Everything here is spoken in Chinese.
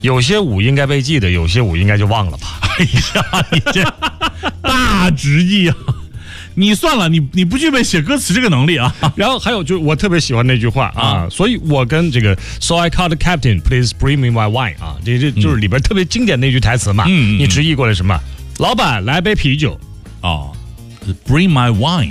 有些舞应该被记得，有些舞应该就忘了吧。 哎呀，你这大直译啊！你算了，你不具备写歌词这个能力啊。 然后还有就是我特别喜欢那句话啊，所以我跟这个 So I called the captain, please bring me my wine 啊，这就是里边特别经典那句台词嘛。你直译过来什么？老板来杯啤酒。 哦，Bring my wine。